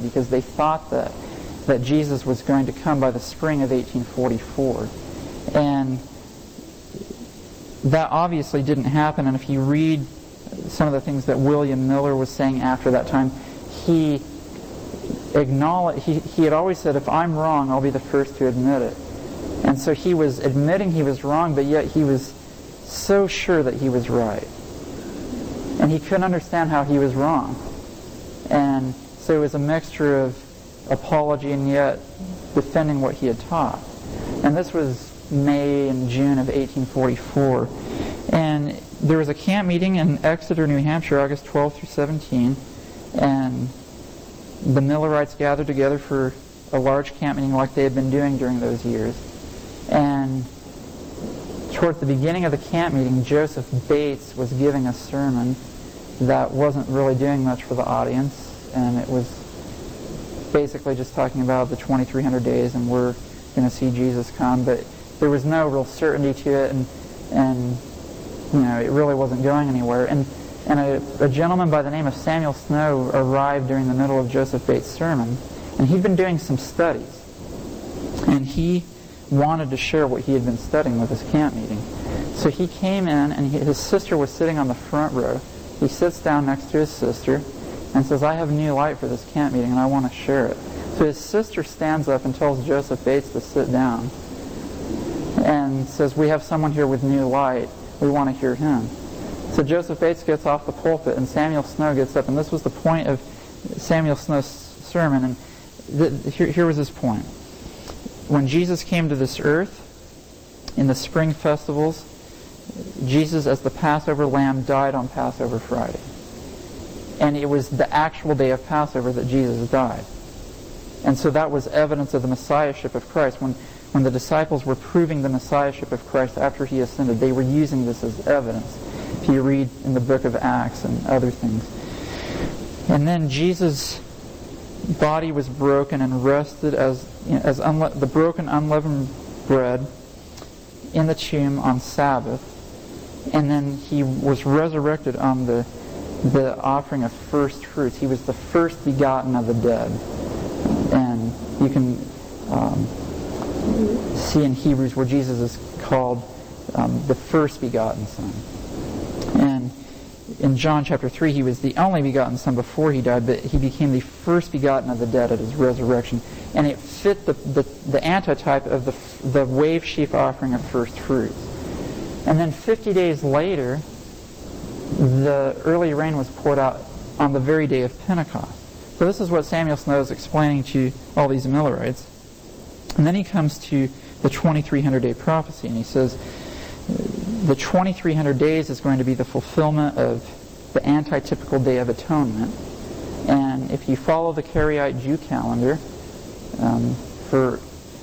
because they thought that Jesus was going to come by the spring of 1844. And that obviously didn't happen, and if you read some of the things that William Miller was saying after that time, he had always said, if I'm wrong, I'll be the first to admit it. And so he was admitting he was wrong, but yet he was so sure that he was right. And he couldn't understand how he was wrong. And so it was a mixture of apology and yet defending what he had taught. And this was May and June of 1844. And there was a camp meeting in Exeter, New Hampshire, August 12 through 17. And the Millerites gathered together for a large camp meeting like they had been doing during those years. And towards the beginning of the camp meeting, Joseph Bates was giving a sermon that wasn't really doing much for the audience. And it was basically just talking about the 2,300 days and we're going to see Jesus come. But there was no real certainty to it, and you know, it really wasn't going anywhere. And a gentleman by the name of Samuel Snow arrived during the middle of Joseph Bates' sermon, and he'd been doing some studies. And he wanted to share what he had been studying with his camp meeting. So he came in, and his sister was sitting on the front row. He sits down next to his sister and says, I have new light for this camp meeting, and I want to share it. So his sister stands up and tells Joseph Bates to sit down and says, we have someone here with new light. We want to hear him. So Joseph Bates gets off the pulpit, and Samuel Snow gets up, and this was the point of Samuel Snow's sermon, and here was his point. When Jesus came to this earth, in the spring festivals, Jesus, as the Passover lamb, died on Passover Friday. And it was the actual day of Passover that Jesus died. And so that was evidence of the Messiahship of Christ. When the disciples were proving the Messiahship of Christ after he ascended, they were using this as evidence. If you read in the book of Acts and other things. And then Jesus' body was broken and rested as the broken unleavened bread in the tomb on Sabbath. And then he was resurrected on the offering of first fruits. He was the first begotten of the dead. And you can see in Hebrews where Jesus is called the first begotten Son. And in John chapter 3, he was the only begotten Son before he died, but he became the first begotten of the dead at his resurrection. And it fit the antitype of the wave sheaf offering of first fruits. And then 50 days later, the early rain was poured out on the very day of Pentecost. So this is what Samuel Snow is explaining to all these Millerites. And then he comes to the 2,300-day prophecy, and he says, the 2,300 days is going to be the fulfillment of the antitypical Day of Atonement. And if you follow the Karaite Jew calendar, for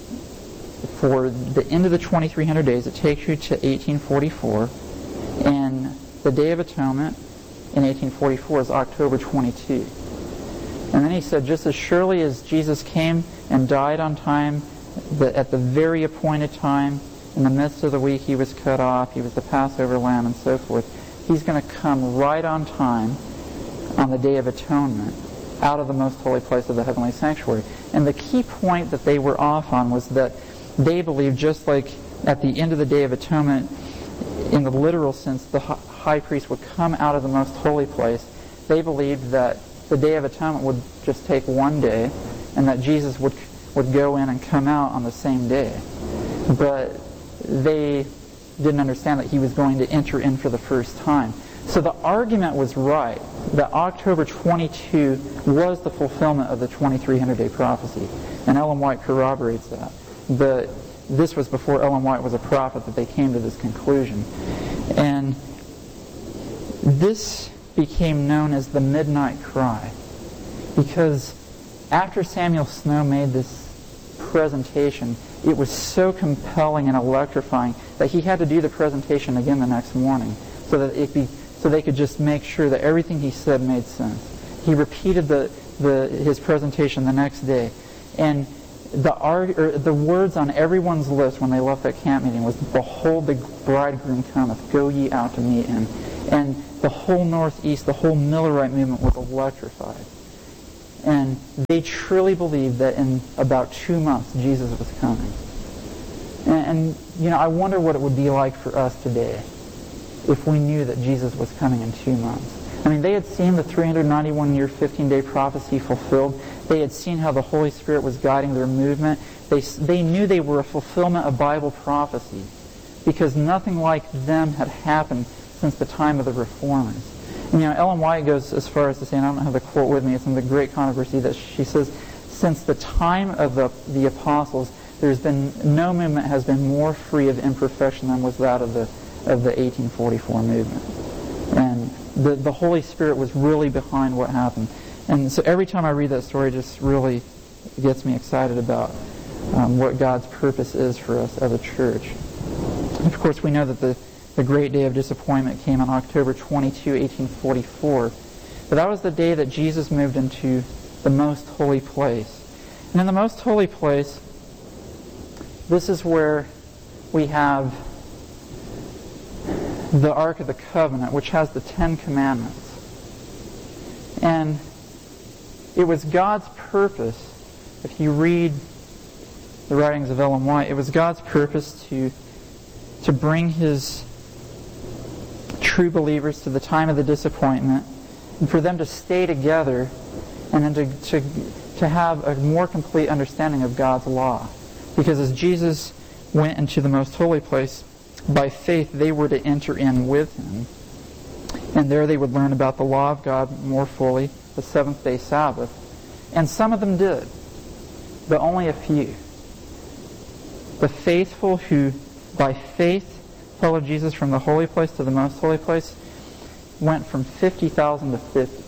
the end of the 2,300 days, it takes you to 1844. And the Day of Atonement in 1844 is October 22. And then he said, just as surely as Jesus came and died on time, at the very appointed time, in the midst of the week he was cut off, he was the Passover lamb and so forth, he's going to come right on time on the Day of Atonement out of the most holy place of the heavenly sanctuary. And the key point that they were off on was that they believed, just like at the end of the Day of Atonement, in the literal sense, the high priest would come out of the most holy place, they believed that the Day of Atonement would just take one day and that Jesus would go in and come out on the same day. But they didn't understand that he was going to enter in for the first time. So the argument was right, that October 22 was the fulfillment of the 2,300-day prophecy. And Ellen White corroborates that. But this was before Ellen White was a prophet that they came to this conclusion. And this became known as the Midnight Cry, because after Samuel Snow made this presentation, it was so compelling and electrifying that he had to do the presentation again the next morning so they could just make sure that everything he said made sense. He repeated his presentation the next day, and the words on everyone's lips when they left that camp meeting was, "Behold, the bridegroom cometh, go ye out to meet him." And the whole Northeast, the whole Millerite movement was electrified. And they truly believed that in about 2 months, Jesus was coming. And I wonder what it would be like for us today if we knew that Jesus was coming in 2 months. I mean, they had seen the 391-year, 15-day prophecy fulfilled. They had seen how the Holy Spirit was guiding their movement. They knew they were a fulfillment of Bible prophecy because nothing like them had happened since the time of the Reformers. And, Ellen White goes as far as to say, and I don't have the quote with me, it's in The Great Controversy, that she says, since the time of the apostles, there's been no movement has been more free of imperfection than was that of the 1844 movement. And the Holy Spirit was really behind what happened. And so every time I read that story, it just really gets me excited about what God's purpose is for us as a church. And of course, we know that the great day of disappointment came on October 22, 1844. But that was the day that Jesus moved into the most holy place. And in the most holy place, this is where we have the Ark of the Covenant, which has the 10 Commandments. And it was God's purpose, if you read the writings of Ellen White, it was God's purpose to bring His true believers to the time of the disappointment, and for them to stay together, and then to have a more complete understanding of God's law. Because as Jesus went into the most holy place, by faith they were to enter in with Him. And there they would learn about the law of God more fully, the seventh-day Sabbath. And some of them did, but only a few. The faithful who, by faith, followed Jesus from the holy place to the most holy place went from 50,000 to 50.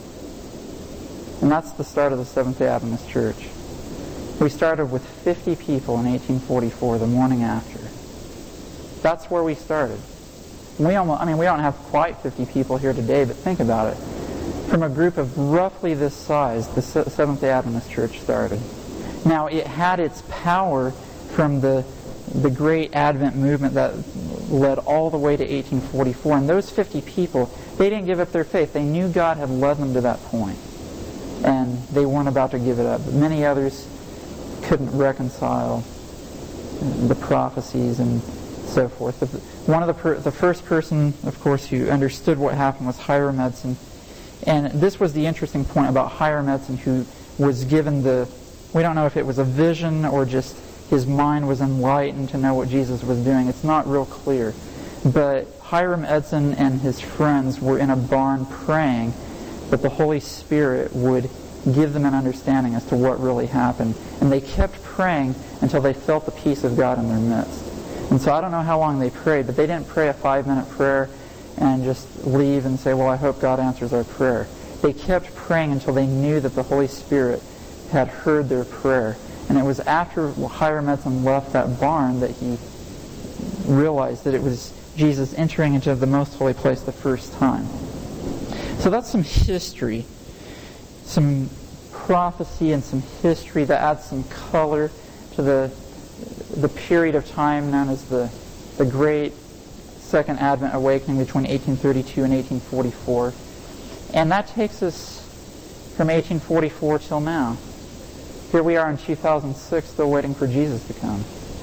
And that's the start of the Seventh-day Adventist Church. We started with 50 people in 1844, the morning after. That's where we started. We don't have quite 50 people here today, but think about it. From a group of roughly this size, the Seventh-day Adventist Church started. Now, it had its power from the great Advent movement that led all the way to 1844. And those 50 people, they didn't give up their faith. They knew God had led them to that point. And they weren't about to give it up. But many others couldn't reconcile the prophecies and so forth. But the first person, of course, who understood what happened was Hiram Edson. And this was the interesting point about Hiram Edson, who was given we don't know if it was a vision or just his mind was enlightened to know what Jesus was doing. It's not real clear. But Hiram Edson and his friends were in a barn praying that the Holy Spirit would give them an understanding as to what really happened. And they kept praying until they felt the peace of God in their midst. And so I don't know how long they prayed, but they didn't pray a 5-minute prayer and just leave and say, well, I hope God answers our prayer. They kept praying until they knew that the Holy Spirit had heard their prayer. And it was after Hiram Edson left that barn that he realized that it was Jesus entering into the most holy place the first time. So that's some history, some prophecy and some history that adds some color to the period of time known as the Great Second Advent Awakening between 1832 and 1844. And that takes us from 1844 till now. Here we are in 2006 still waiting for Jesus to come.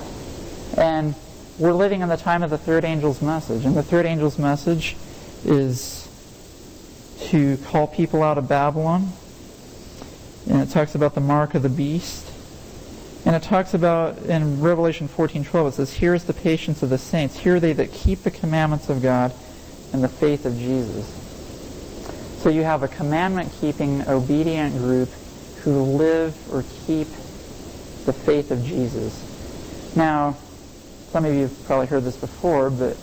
And we're living in the time of the third angel's message. And the third angel's message is to call people out of Babylon. And it talks about the mark of the beast. And it talks about, in Revelation 14:12, it says, here is the patience of the saints. Here are they that keep the commandments of God and the faith of Jesus. So you have a commandment-keeping, obedient group who live or keep the faith of Jesus. Now, some of you have probably heard this before, but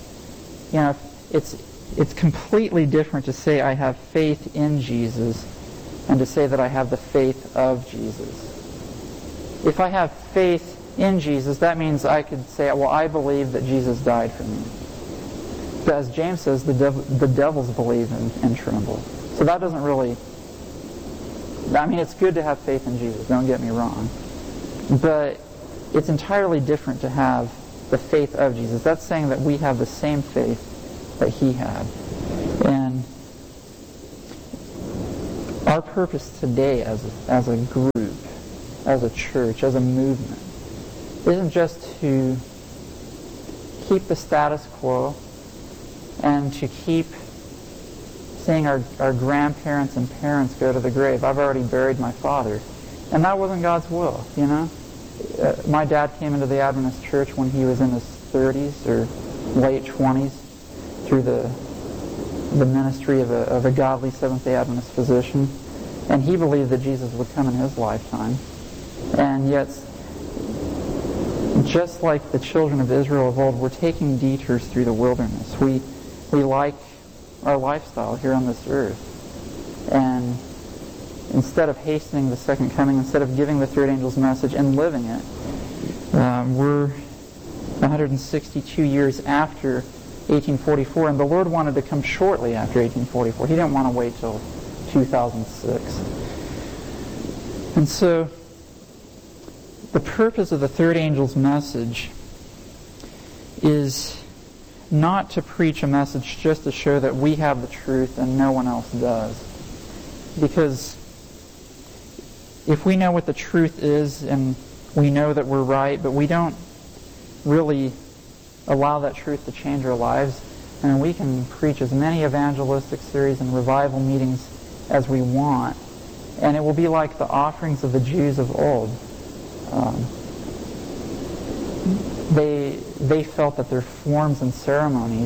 it's completely different to say I have faith in Jesus and to say that I have the faith of Jesus. If I have faith in Jesus, that means I could say, well, I believe that Jesus died for me. But as James says, the devils believe and tremble. So that doesn't really... it's good to have faith in Jesus, don't get me wrong. But it's entirely different to have the faith of Jesus. That's saying that we have the same faith that He had. And our our purpose today as a group, as a church, as a movement, isn't just to keep the status quo and to keep seeing our grandparents and parents go to the grave. I've already buried my father. And that wasn't God's will, you know? My dad came into the Adventist church when he was in his 30s or late 20s through the ministry of a godly Seventh-day Adventist physician. And he believed that Jesus would come in his lifetime. And yet, just like the children of Israel of old, we're taking detours through the wilderness. We like our lifestyle here on this earth. And instead of hastening the second coming, instead of giving the third angel's message and living it, we're 162 years after 1844, and the Lord wanted to come shortly after 1844. He didn't want to wait till 2006. And so, the purpose of the third angel's message is not to preach a message just to show that we have the truth and no one else does. Because if we know what the truth is and we know that we're right, but we don't really allow that truth to change our lives, and we can preach as many evangelistic series and revival meetings as we want, and it will be like the offerings of the Jews of old. They felt that their forms and ceremonies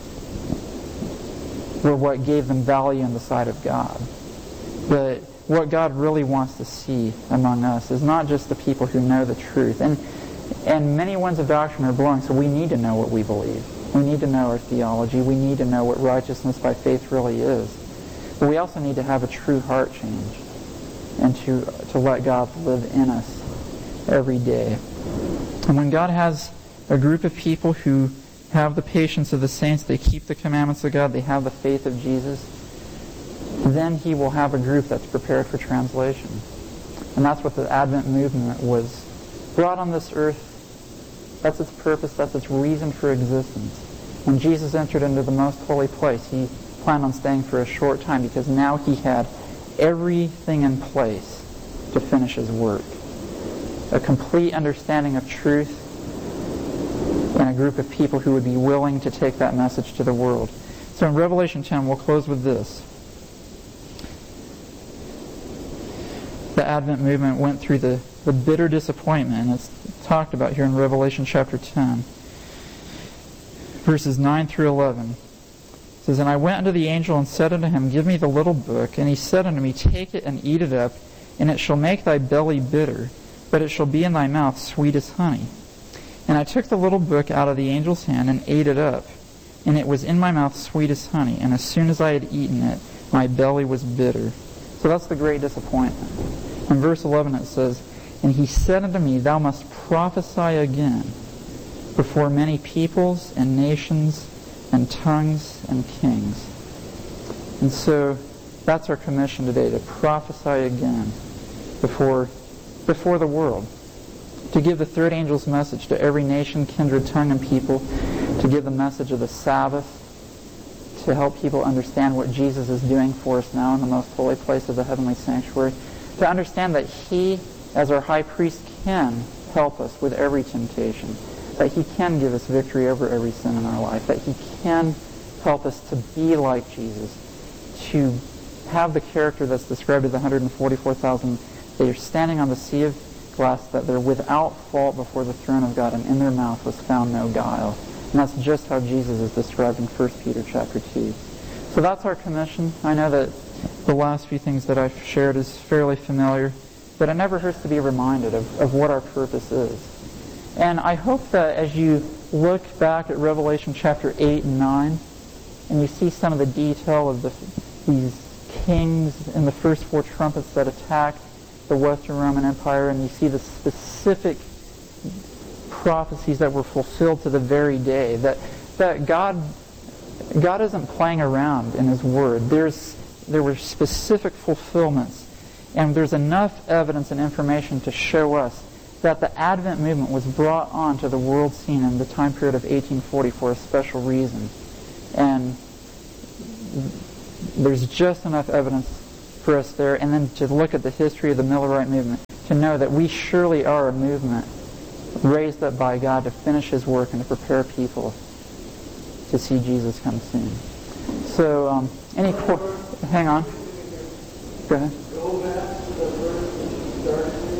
were what gave them value in the sight of God. But what God really wants to see among us is not just the people who know the truth. And many winds of doctrine are blowing, so we need to know what we believe. We need to know our theology. We need to know what righteousness by faith really is. But we also need to have a true heart change and to let God live in us every day. And when God has a group of people who have the patience of the saints, they keep the commandments of God, they have the faith of Jesus, then He will have a group that's prepared for translation. And that's what the Advent movement was brought on this earth. That's its purpose, that's its reason for existence. When Jesus entered into the most holy place, He planned on staying for a short time because now He had everything in place to finish His work. A complete understanding of truth and a group of people who would be willing to take that message to the world. So in Revelation 10, we'll close with this. The Advent movement went through the bitter disappointment, and it's talked about here in Revelation chapter 10, verses 9 through 11. It says, "And I went unto the angel and said unto him, Give me the little book. And he said unto me, Take it and eat it up, and it shall make thy belly bitter, but it shall be in thy mouth sweet as honey. And I took the little book out of the angel's hand and ate it up, and it was in my mouth sweet as honey. And as soon as I had eaten it, my belly was bitter." So that's the great disappointment. In verse 11 it says, "And he said unto me, Thou must prophesy again before many peoples and nations and tongues and kings." And so that's our commission today, to prophesy again before the world. To give the third angel's message to every nation, kindred, tongue, and people. To give the message of the Sabbath. To help people understand what Jesus is doing for us now in the most holy place of the heavenly sanctuary. To understand that He, as our high priest, can help us with every temptation. That He can give us victory over every sin in our life. That He can help us to be like Jesus. To have the character that's described as the 144,000. They are standing on the sea of glass, that they're without fault before the throne of God, and in their mouth was found no guile. And that's just how Jesus is described in 1 Peter chapter 2. So that's our commission. I know that the last few things that I've shared is fairly familiar, but it never hurts to be reminded of what our purpose is. And I hope that as you look back at Revelation chapter 8 and 9, and you see some of the detail of these kings in the first four trumpets that attacked the Western Roman Empire, and you see the specific prophecies that were fulfilled to the very day, that God isn't playing around in His Word. There were specific fulfillments, and there's enough evidence and information to show us that the Advent movement was brought onto the world scene in the time period of 1840 for a special reason. And there's just enough evidence for us there, and then to look at the history of the Millerite movement, to know that we surely are a movement raised up by God to finish His work and to prepare people to see Jesus come soon. So, hang on. Go ahead. Go back to the verse that started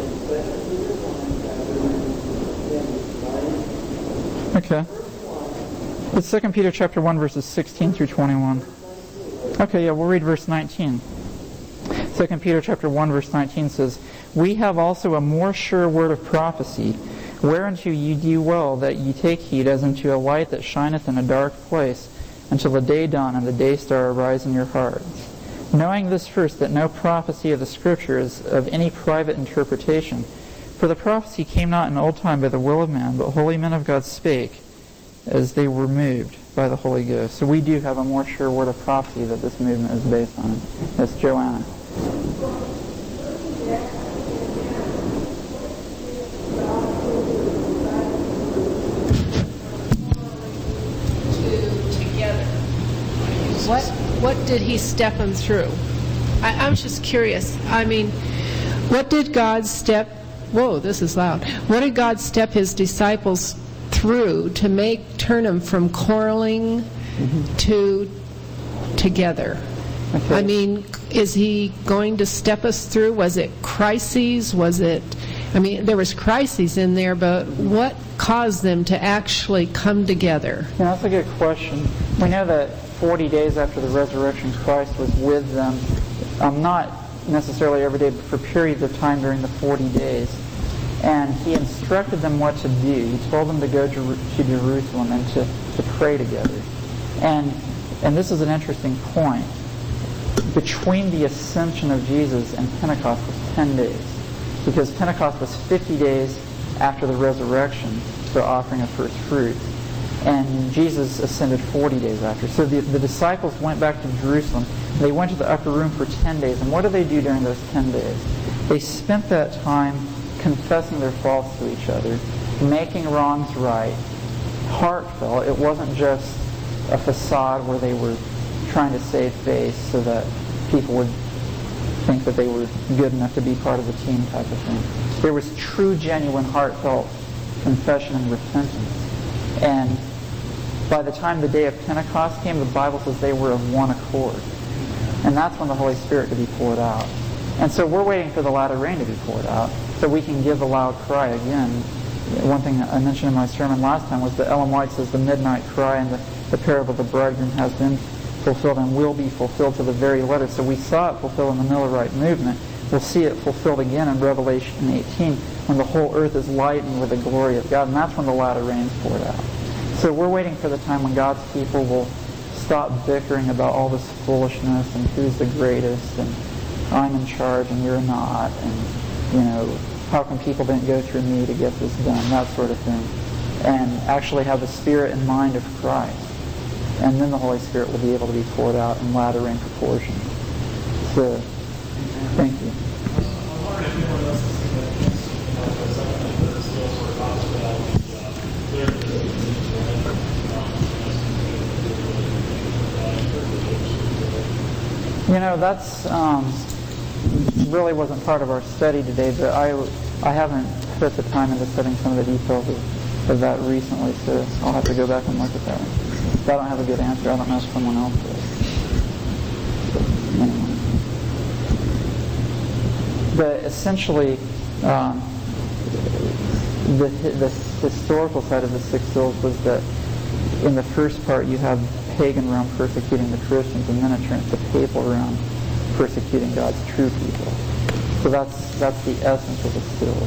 in 2 Peter 1. Okay. It's 2 Peter chapter 1, verses 16 through 21. Okay, yeah, we'll read verse 19. 2 Peter chapter 1, verse 19 says, "We have also a more sure word of prophecy, whereunto ye do well that ye take heed as unto a light that shineth in a dark place, until the day dawn and the day star arise in your hearts. Knowing this first, that no prophecy of the Scripture is of any private interpretation. For the prophecy came not in old time by the will of man, but holy men of God spake, as they were moved by the Holy Ghost." So we do have a more sure word of prophecy that this movement is based on. That's Joanna. What did He step them through? I'm just curious. I mean, what did God step... Whoa, this is loud. What did God step His disciples through to turn them from quarreling to together? Okay. I mean, is He going to step us through? Was it crises? Was it... I mean, there was crises in there, but what caused them to actually come together? Yeah, that's a good question. We know that 40 days after the resurrection, Christ was with them, not necessarily every day, but for periods of time during the 40 days. And He instructed them what to do. He told them to go to Jerusalem and to pray together. And this is an interesting point. Between the ascension of Jesus and Pentecost was 10 days. Because Pentecost was 50 days after the resurrection, the offering of first fruits. And Jesus ascended 40 days after. So the disciples went back to Jerusalem. They went to the upper room for 10 days. And what did they do during those 10 days? They spent that time confessing their faults to each other, making wrongs right, heartfelt. It wasn't just a facade where they were trying to save face so that people would think that they were good enough to be part of the team type of thing. There was true, genuine, heartfelt confession and repentance. And by the time the day of Pentecost came, the Bible says they were of one accord. And that's when the Holy Spirit could be poured out. And so we're waiting for the latter rain to be poured out so we can give a loud cry again. One thing I mentioned in my sermon last time was that Ellen White says the midnight cry and the parable of the bridegroom has been fulfilled and will be fulfilled to the very letter. So we saw it fulfilled in the Millerite movement. We'll see it fulfilled again in Revelation 18 when the whole earth is lightened with the glory of God, and that's when the latter rain is poured out. So we're waiting for the time when God's people will stop bickering about all this foolishness and who's the greatest and I'm in charge and you're not, and how come people didn't go through me to get this done, that sort of thing, and actually have the spirit and mind of Christ. And then the Holy Spirit will be able to be poured out in latter rain proportions. So, thank you. That's really wasn't part of our study today, but I haven't put the time into studying some of the details of that recently, so I'll have to go back and look at that. If I don't have a good answer, I don't know if someone else does. Anyway. But essentially, the historical side of the six seals was that in the first part you have pagan Rome persecuting the Christians, and then it turns to papal Rome persecuting God's true people. So that's the essence of the seals.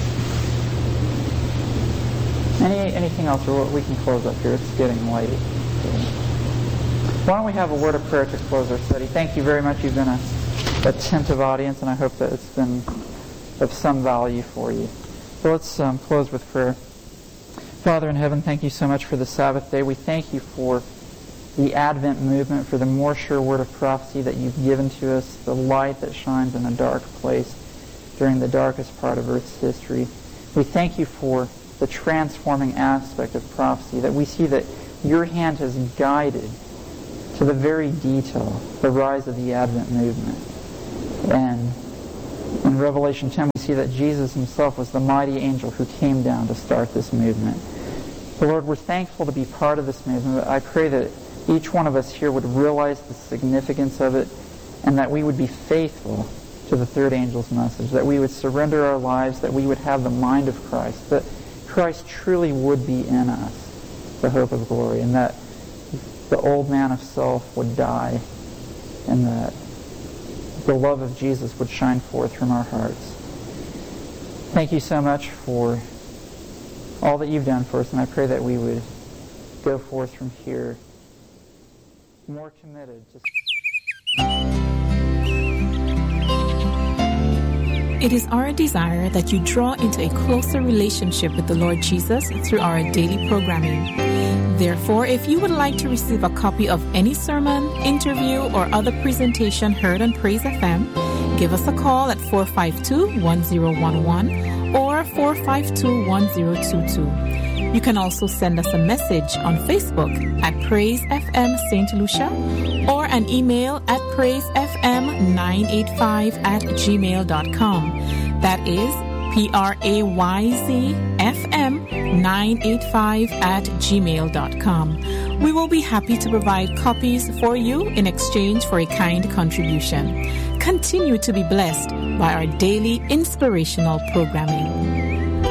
Anything else, or we can close up here? It's getting late. So why don't we have a word of prayer to close our study? Thank you very much. You've been an attentive audience, and I hope that it's been of some value for you. So let's close with prayer. Father in heaven, thank you so much for the Sabbath day. We thank you for the Advent movement, for the more sure word of prophecy that you've given to us, the light that shines in a dark place during the darkest part of Earth's history. We thank you for the transforming aspect of prophecy, that we see that your hand has guided to the very detail the rise of the Advent movement. And in Revelation 10, we see that Jesus himself was the mighty angel who came down to start this movement. But Lord, we're thankful to be part of this movement. I pray that each one of us here would realize the significance of it, and that we would be faithful to the third angel's message, that we would surrender our lives, that we would have the mind of Christ, that Christ truly would be in us, the hope of glory, and that the old man of self would die, and that the love of Jesus would shine forth from our hearts. Thank you so much for all that you've done for us, and I pray that we would go forth from here more committed to... It is our desire that you draw into a closer relationship with the Lord Jesus through our daily programming. Therefore, if you would like to receive a copy of any sermon, interview, or other presentation heard on Praise FM, give us a call at 452-1011 or 452-1022. You can also send us a message on Facebook at Praise FM St. Lucia or an email at praisefm985@gmail.com. That is PRAYZFM985@gmail.com. We will be happy to provide copies for you in exchange for a kind contribution. Continue to be blessed by our daily inspirational programming.